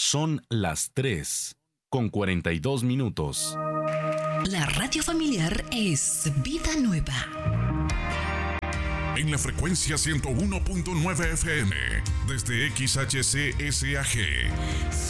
Son las 3:42. La radio familiar es Vida Nueva. En la frecuencia 101.9 FM, desde XHCSAG.